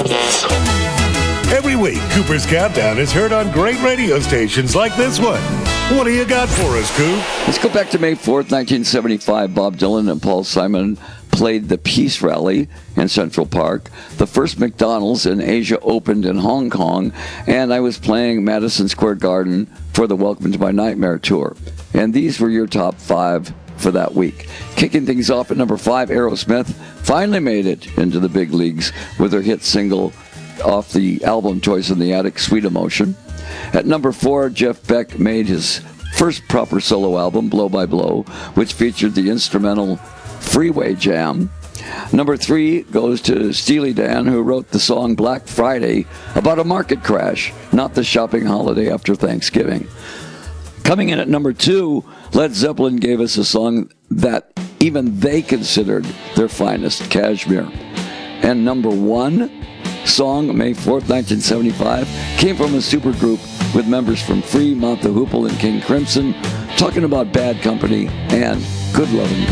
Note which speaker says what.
Speaker 1: Every week, Cooper's Countdown is heard on great radio stations like this one. What do you got for us, Coop?
Speaker 2: Let's go back to May 4th, 1975. Bob Dylan and Paul Simon played the Peace Rally in Central Park. The first McDonald's in Asia opened in Hong Kong, and I was playing Madison Square Garden for the Welcome to My Nightmare tour. And these were your top 5 for that week. Kicking things off at number 5, Aerosmith finally made it into the big leagues with their hit single off the album Toys in the Attic, Sweet Emotion. At number 4, Jeff Beck made his first proper solo album, Blow by Blow, which featured the instrumental Freeway Jam. Number 3 goes to Steely Dan, who wrote the song Black Friday about a market crash, not the shopping holiday after Thanksgiving. Coming in at number 2, Led Zeppelin gave us a song that even they considered their finest, Kashmir. And number 1 song, May 4th, 1975, came from a supergroup with members from Free, Mott the Hoople, and King Crimson, talking about Bad Company and Good Lovin'